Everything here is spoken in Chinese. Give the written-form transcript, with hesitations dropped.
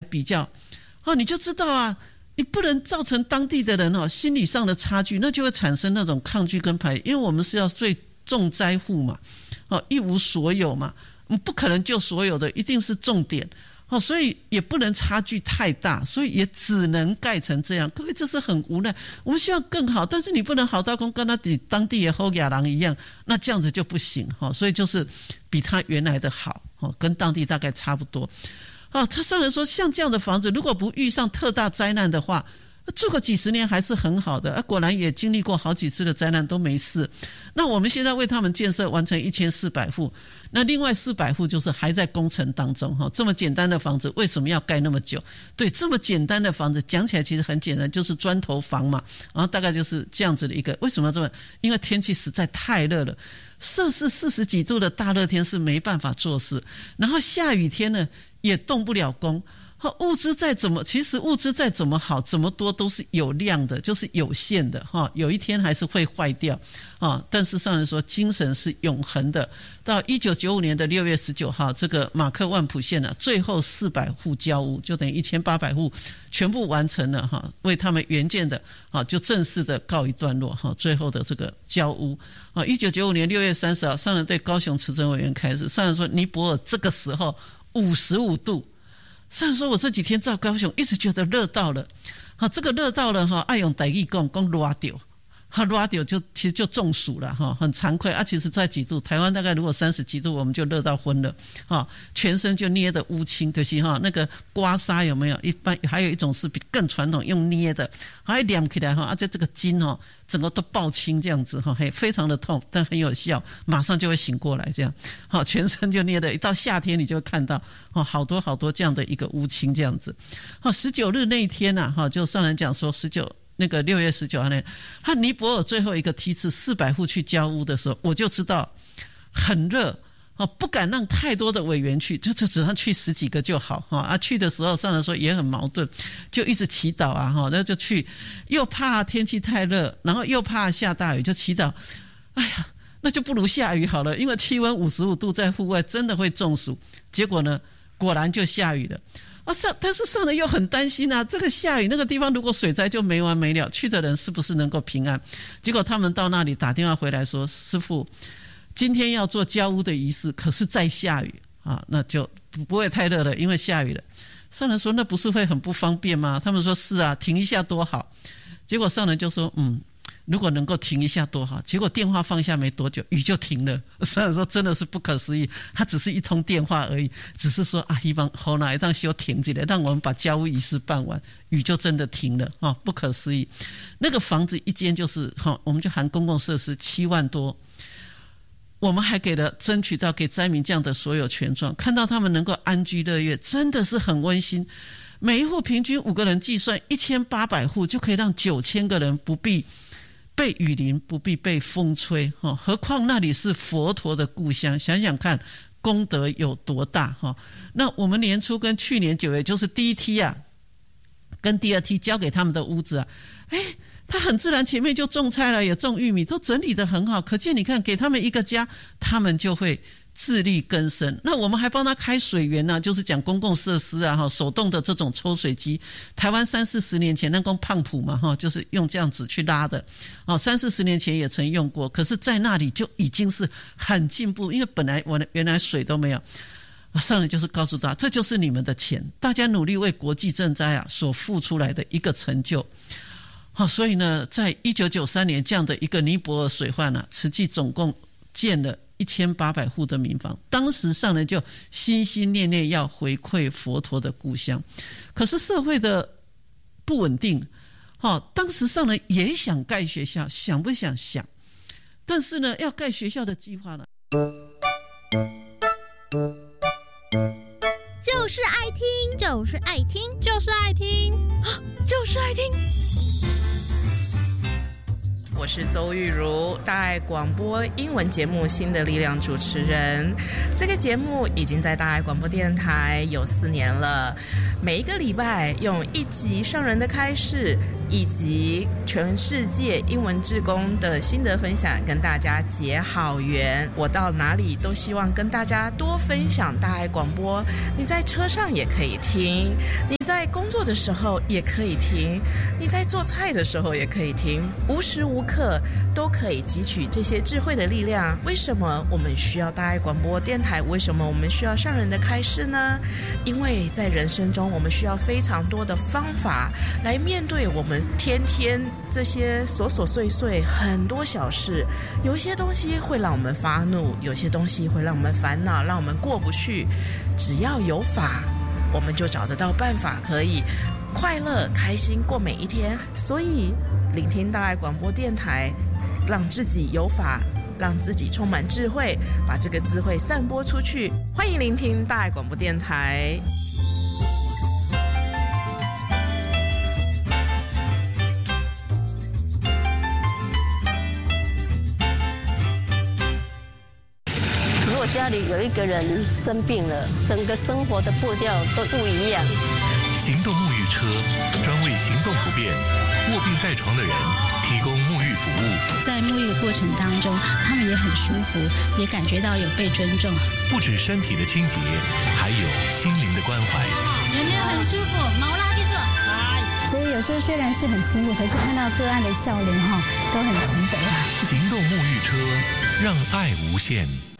比较，你就知道啊，你不能造成当地的人心理上的差距，那就会产生那种抗拒跟排因为我们是要最重灾户嘛，一无所有嘛，不可能救所有的，一定是重点。所以也不能差距太大，所以也只能盖成这样。各位，这是很无奈。我们希望更好，但是你不能好到跟他当地的后亚郎一样，那这样子就不行。所以就是比他原来的好，跟当地大概差不多。他上人说，像这样的房子，如果不遇上特大灾难的话，住个几十年还是很好的。果然也经历过好几次的灾难都没事。那我们现在为他们建设完成1400户，那另外400户就是还在工程当中。这么简单的房子为什么要盖那么久？对，这么简单的房子讲起来其实很简单，就是砖头房嘛，然后大概就是这样子的一个。为什么要这么？因为天气实在太热了，摄氏40几度的大热天是没办法做事，然后下雨天呢也动不了工。物资再怎么，其实物资再怎么好怎么多都是有量的，就是有限的，有一天还是会坏掉。但是上人说精神是永恒的。到1995年的6月19号，这个马克万普县最后400户交屋，就等于1800户全部完成了，为他们原建的就正式的告一段落，最后的这个交屋。1995年6月30号，上人对高雄慈诚委员开示，上人说尼泊尔这个时候55度。上人说我这几天到高雄一直觉得热到了，这个热到了爱用台语讲热到，热到就其实就中暑了，很惭愧啊。其实在几度，台湾大概如果30几度我们就热到昏了，全身就捏的乌青，就是那个刮痧有没有？一般还有一种是比更传统用捏的，还凉起来这个筋整个都爆青这样子，非常的痛，但很有效，马上就会醒过来这样，全身就捏的，一到夏天你就会看到好多好多这样的一个乌青这样子。19日那一天就上人讲说那个6月19号呢，和尼泊尔最后一个梯次400户去交屋的时候，我就知道很热，不敢让太多的委员去，就只能去10几个就好。去的时候上人说也很矛盾，就一直祈祷那就去，又怕天气太热，然后又怕下大雨，就祈祷，哎呀，那就不如下雨好了，因为气温55度在户外真的会中暑。结果呢，果然就下雨了。但是上人又很担心这个下雨那个地方如果水灾就没完没了，去的人是不是能够平安？结果他们到那里打电话回来说，师父今天要做交屋的仪式，可是再下雨那就不会太热了，因为下雨了。上人说那不是会很不方便吗？他们说是啊，停一下多好。结果上人就说如果能够停一下多好。结果电话放下没多久雨就停了。上人说真的是不可思议，他只是一通电话而已，只是说希望后来让修停起来，让我们把交屋仪式办完，雨就真的停了不可思议。那个房子一间就是我们就含公共设施7万多，我们还争取到给灾民这样的所有权状，看到他们能够安居乐业，真的是很温馨。每一户平均5个人计算1800户，就可以让9000个人不必被雨淋，不必被风吹，何况那里是佛陀的故乡，想想看功德有多大。那我们年初跟去年9月就是第一梯跟第二梯交给他们的屋子他很自然前面就种菜了，也种玉米，都整理得很好，可见你看给他们一个家，他们就会自力更生。那我们还帮他开水源就是讲公共设施手动的这种抽水机，台湾30-40年前那个胖普嘛就是用这样子去拉的30-40年前也曾用过，可是在那里就已经是很进步，因为本来我原来水都没有。上人就是告诉他，这就是你们的钱，大家努力为国际赈灾所付出来的一个成就。所以呢，在1993年这样的一个尼泊尔水患慈济总共建了1800户的民房，当时上人就心心念念要回馈佛陀的故乡。可是社会的不稳定当时上人也想盖学校，想不想？想。但是呢，要盖学校的计划呢， 就是爱听，就是爱听，就是爱听，就是爱听。 我是周玉如，大爱广播英文节目《新的力量》主持人。这个节目已经在大爱广播电台有4年了，每一个礼拜用1集上人的开示，以及全世界英文志工的心得分享，跟大家结好缘。我到哪里都希望跟大家多分享大爱广播，你在车上也可以听，你在工作的时候也可以听，你在做菜的时候也可以听，无时无刻都可以汲取这些智慧的力量。为什么我们需要大爱广播电台？为什么我们需要上人的开示呢？因为在人生中，我们需要非常多的方法来面对我们天天这些琐琐碎碎很多小事。有一些东西会让我们发怒，有些东西会让我们烦恼，让我们过不去。只要有法，我们就找得到办法，可以快乐开心过每一天。所以聆听大爱广播电台，让自己有法，让自己充满智慧，把这个智慧散播出去。欢迎聆听大爱广播电台。 如果家里有一个人生病了，整个生活的步调都不一样。 行动沐浴车专为行动不便、卧病在床的人提供沐浴服务。 在沐浴的过程当中，他们也很舒服，也感觉到有被尊重。 不止身体的清洁，还有心灵的关怀。 有没有很舒服？毛拉地做。 所以有时候虽然是很辛苦，可是看到个案的笑脸都很值得。 行动沐浴车，让爱无限。